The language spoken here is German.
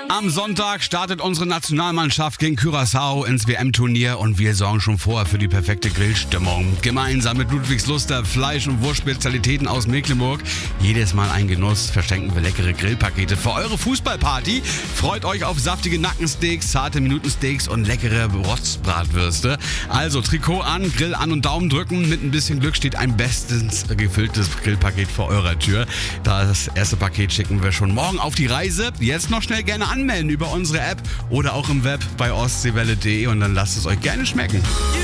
Am Sonntag startet unsere Nationalmannschaft gegen Curaçao ins WM-Turnier und wir sorgen schon vorher für die perfekte Grillstimmung. Gemeinsam mit Ludwigsluster Fleisch- und Wurstspezialitäten aus Mecklenburg. Jedes Mal ein Genuss, verschenken wir leckere Grillpakete für eure Fußballparty. Freut euch auf saftige Nackensteaks, zarte Minutensteaks und leckere Rostbratwürste. Also Trikot an, Grill an und Daumen drücken. Mit ein bisschen Glück steht ein bestens gefülltes Grillpaket vor eurer Tür. Das erste Paket schicken wir schon morgen auf die Reise. Jetzt noch schnell gerne anmelden über unsere App oder auch im Web bei ostseewelle.de und dann lasst es euch gerne schmecken.